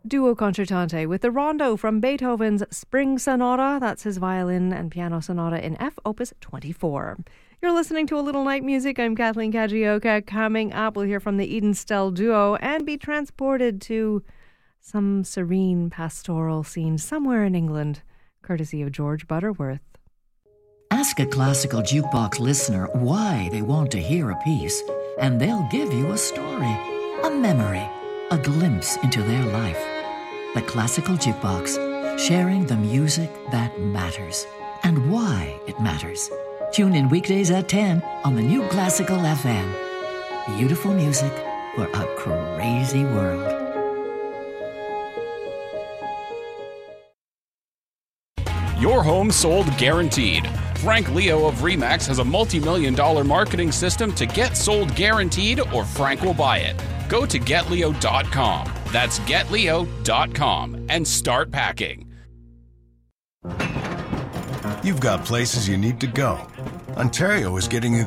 Duo Concertante with the Rondo from Beethoven's Spring Sonata. That's his violin and piano sonata in F, Opus 24. You're listening to A Little Night Music. I'm Kathleen Kajioka. Coming up, we'll hear from the Eden Stell Duo and be transported to some serene pastoral scene somewhere in England, courtesy of George Butterworth. Ask a classical jukebox listener why they want to hear a piece, and they'll give you a story, a memory, a glimpse into their life. The Classical Jukebox, sharing the music that matters and why it matters. Tune in weekdays at 10 on the new Classical FM. Beautiful music for a crazy world. Your home sold guaranteed. Frank Leo of RE/MAX has a multi-million-dollar marketing system to get sold guaranteed, or Frank will buy it. Go to GetLeo.com. That's GetLeo.com and start packing. You've got places you need to go. Ontario is getting you